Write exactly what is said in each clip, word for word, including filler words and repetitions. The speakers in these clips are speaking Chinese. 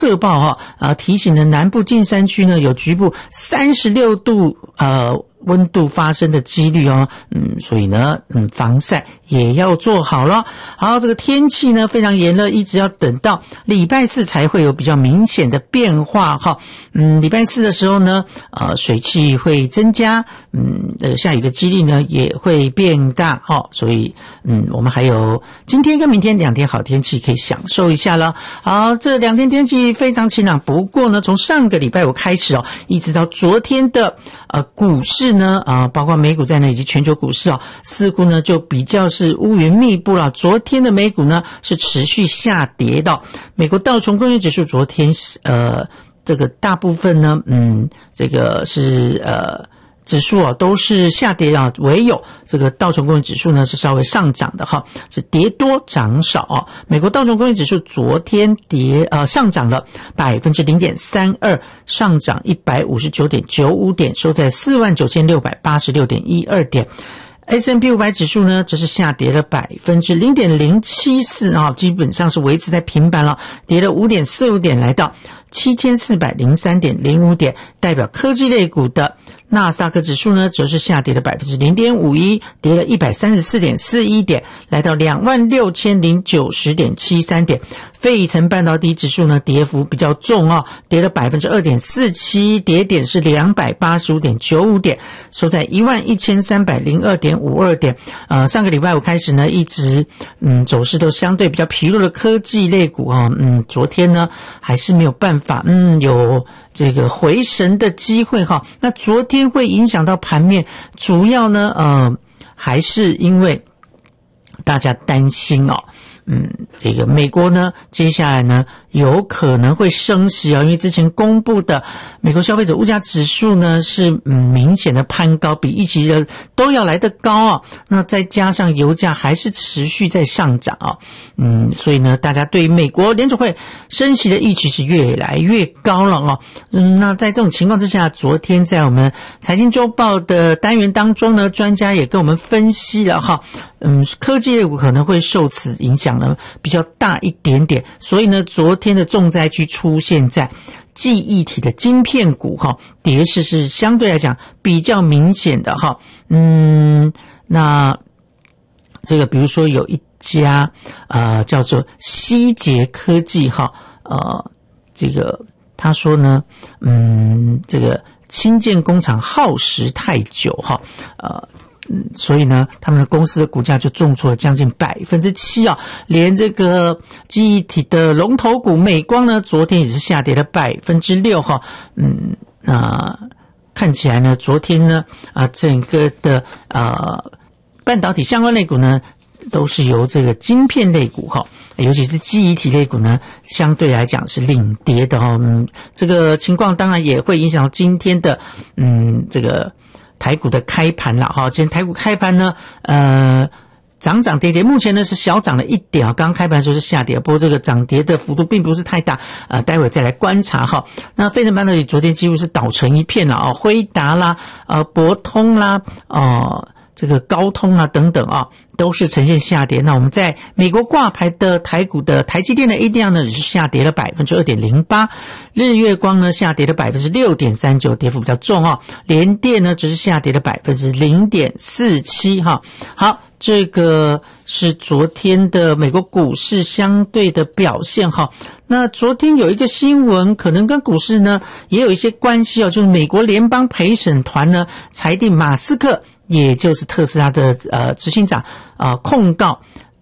特报哈啊提醒了南部近山区呢有局部三十六度呃温度发生的几率哦，嗯，所以呢，嗯，防晒也要做好了。好，这个天气呢非常炎热，一直要等到礼拜四才会有比较明显的变化哈。嗯，礼拜四的时候呢，呃，水汽会增加，嗯，呃，下雨的几率呢也会变大哈。所以，嗯，我们还有今天跟明天两天好天气可以享受一下了。好，这两天天气非常晴朗，不过呢，从上个礼拜五开始哦，一直到昨天的呃股市呢啊、呃，包括美股在内以及全球股市啊、哦，似乎呢就比较是乌云密布了。昨天的美股呢是持续下跌的，美国道琼工业指数昨天呃这个大部分呢嗯这个是呃。指数啊都是下跌啊，唯有这个道琼工业指数呢是稍微上涨的哈，是跌多涨少啊。美国道琼工业指数昨天跌呃上涨了 百分之零点三二， 上涨 一百五十九点九五点，收在 四万九千六百八十六点一二点。S and P 五百 指数呢，这是下跌了 百分之零点零七四 啊，基本上是维持在平板了，跌了 五点四五点，来到 七千四百零三点零五点。代表科技类股的纳斯达克指数呢，则是下跌了 百分之零点五一， 跌了 一百三十四点四一点，来到 两万六千零九十点七三点。费城半导体指数呢，跌幅比较重啊，跌了 百分之二点四七， 跌点是 两百八十五点九五点，收在 一万一千三百零二点五二点。呃上个礼拜五开始呢，一直嗯走势都相对比较疲弱的科技类股啊，嗯昨天呢还是没有办法嗯有这个回神的机会哈。那昨天会影响到盘面，主要呢呃还是因为大家担心哦，嗯，这个美国呢，接下来呢，有可能会升息啊，因为之前公布的美国消费者物价指数呢是嗯明显的攀高，比预期的都要来得高啊。那再加上油价还是持续在上涨啊，嗯，所以呢，大家对美国联储会升息的预期是越来越高了啊。嗯，那在这种情况之下，昨天在我们财经周报的单元当中呢，专家也跟我们分析了哈，嗯，科技类股可能会受此影响呢比较大一点点，所以呢，昨天的重灾区出现在记忆体的晶片股哈，跌势是相对来讲比较明显的哈。嗯，那这个比如说有一家呃叫做希捷科技哈，呃这个他说呢，嗯这个新建工厂耗时太久哈，呃嗯，所以呢，他们的公司的股价就重挫了将近 百分之七 啊，连这个记忆体的龙头股美光呢，昨天也是下跌了 百分之六 哈。嗯，那看起来呢，昨天呢啊、呃，整个的呃半导体相关类股呢，都是由这个晶片类股哈，尤其是记忆体类股呢，相对来讲是领跌的哈。嗯，这个情况当然也会影响到今天的嗯这个台股的开盘了哈。今天台股开盘呢，呃，涨涨跌跌，目前呢是小涨了一点啊，刚开盘的时候是下跌，不过这个涨跌的幅度并不是太大，呃，待会再来观察哈。那费城半导体昨天几乎是倒成一片了啊，辉达啦，呃，博通啦，哦、呃。这个高通啊等等啊，都是呈现下跌。那我们在美国挂牌的台股的台积电的 A D R 呢，也是下跌了 百分之二点零八， 日月光呢下跌了 百分之六点三九， 跌幅比较重啊。联电呢只是下跌了 百分之零点四七 哈。好，这个是昨天的美国股市相对的表现哈。那昨天有一个新闻可能跟股市呢也有一些关系哦，就是美国联邦陪审团呢裁定马斯克，也就是特斯拉的呃执行长啊、呃、控告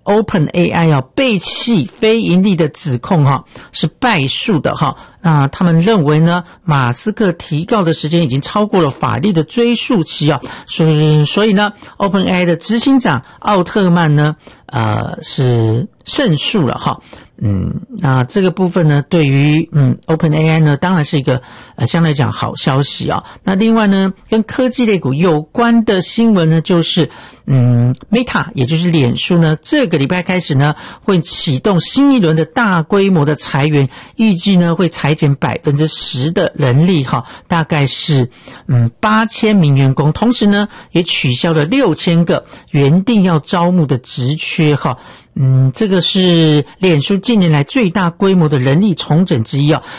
OpenAI 啊背弃非盈利的指控哈、啊、是败诉的哈。那他们认为呢，马斯克提告的时间已经超过了法律的追诉期啊，所以所以呢 OpenAI 的执行长奥特曼呢呃是胜诉了哈。嗯，那这个部分呢，对于嗯 OpenAI 呢，当然是一个呃相对来讲好消息啊。那另外呢，跟科技类股有关的新闻呢，就是嗯 Meta 也就是脸书呢，这个礼拜开始呢，会启动新一轮的大规模的裁员，预计呢会裁减 百分之十 的人力哈，大概是嗯八千名员工，同时呢也取消了六千个原定要招募的职缺哈。 嗯，这个是脸书近年来最大规模的人力重整之一哦。